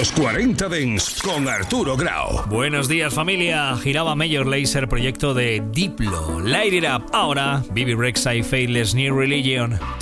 Los 40 Dents con Arturo Grau. Buenos días, familia. Giraba Major Lazer, proyecto de Diplo. Light It Up. Ahora, Bibi Rexha y Faithless New Religion.